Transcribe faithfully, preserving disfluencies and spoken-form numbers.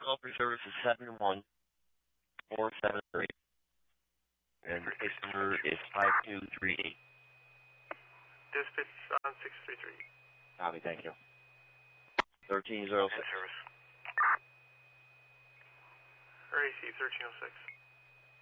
call for service is seven one four seven three. And the case number is five two three eight. Dispatch on six three three. Copy, thank you. thirteen oh six. Service. R A C thirteen oh six.